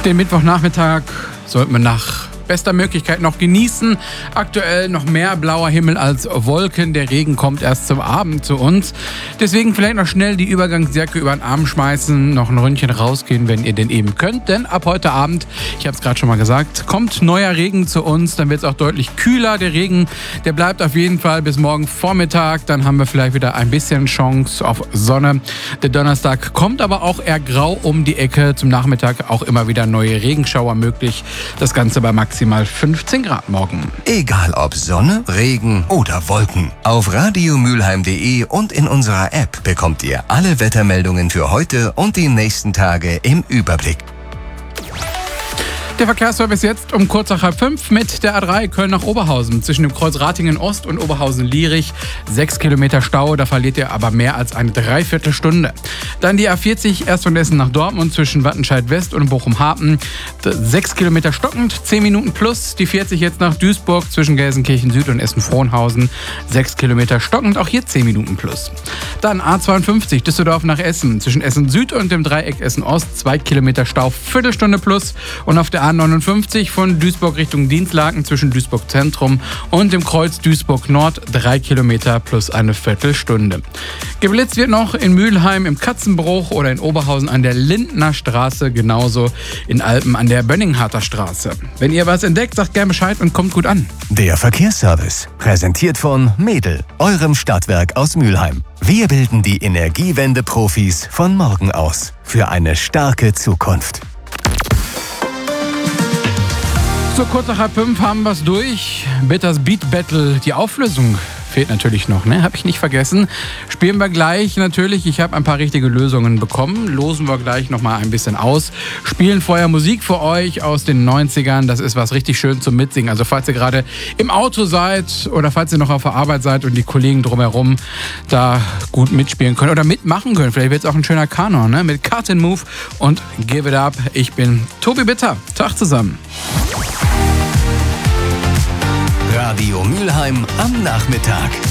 Den Mittwochnachmittag sollten wir nach bester Möglichkeit noch genießen. Aktuell noch mehr blauer Himmel als Wolken. Der Regen kommt erst zum Abend zu uns. Deswegen vielleicht noch schnell die Übergangsjacke über den Arm schmeißen, noch ein Ründchen rausgehen, wenn ihr denn eben könnt. Denn ab heute Abend, ich habe es gerade schon mal gesagt, kommt neuer Regen zu uns. Dann wird es auch deutlich kühler. Der Regen, der bleibt auf jeden Fall bis morgen Vormittag. Dann haben wir vielleicht wieder ein bisschen Chance auf Sonne. Der Donnerstag kommt aber auch eher grau um die Ecke. Zum Nachmittag auch immer wieder neue Regenschauer möglich. Das Ganze bei maximal 15 Grad morgen. Egal ob Sonne, Regen oder Wolken. Auf radiomülheim.de und in unserer App bekommt ihr alle Wettermeldungen für heute und die nächsten Tage im Überblick. Der Verkehrsservice jetzt um kurz nach 4:30 mit der A3 Köln nach Oberhausen. Zwischen dem Kreuz Ratingen Ost und Oberhausen-Lierich 6 Kilometer Stau, da verliert ihr aber mehr als eine Dreiviertelstunde. Dann die A40 erst von Essen nach Dortmund zwischen Wattenscheid West und Bochum-Hapen. 6 Kilometer stockend, 10 Minuten plus. Die 40 jetzt nach Duisburg zwischen Gelsenkirchen Süd und Essen-Frohnhausen. 6 Kilometer stockend, auch hier 10 Minuten plus. Dann A52 Düsseldorf nach Essen zwischen Essen Süd und dem Dreieck Essen Ost. 2 Kilometer Stau, Viertelstunde plus. Und auf der A59 von Duisburg Richtung Dinslaken zwischen Duisburg Zentrum und dem Kreuz Duisburg Nord 3 Kilometer plus eine Viertelstunde. Geblitzt wird noch in Mülheim im Katzenbruch oder in Oberhausen an der Lindner Straße, genauso in Alpen an der Bönningharter Straße. Wenn ihr was entdeckt, sagt gerne Bescheid und kommt gut an. Der Verkehrsservice, präsentiert von Medel, eurem Stadtwerk aus Mülheim. Wir bilden die Energiewende-Profis von morgen aus für eine starke Zukunft. So kurz nach 4:30 haben wir es durch. Bitters Beat Battle, die Auflösung fehlt natürlich noch, ne? Habe ich nicht vergessen. Spielen wir gleich natürlich. Ich habe ein paar richtige Lösungen bekommen. Losen wir gleich nochmal ein bisschen aus. Spielen vorher Musik für euch aus den 90ern. Das ist was richtig schön zum Mitsingen. Also falls ihr gerade im Auto seid oder falls ihr noch auf der Arbeit seid und die Kollegen drumherum da gut mitspielen können oder mitmachen können. Vielleicht wird es auch ein schöner Kanon, ne? Mit Cut and Move und Give It Up. Ich bin Tobi Bitter. Tag zusammen. Radio Mülheim am Nachmittag.